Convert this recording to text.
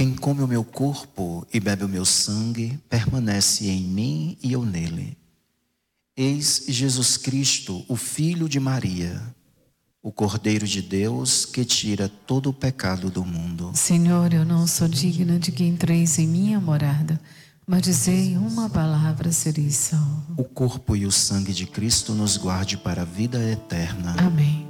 Quem come o meu corpo e bebe o meu sangue, permanece em mim e eu nele. Eis Jesus Cristo, o Filho de Maria, o Cordeiro de Deus que tira todo o pecado do mundo. Senhor, eu não sou digna de que entreis em minha morada, mas dizei uma palavra, serei salvo. O corpo e o sangue de Cristo nos guarde para a vida eterna. Amém.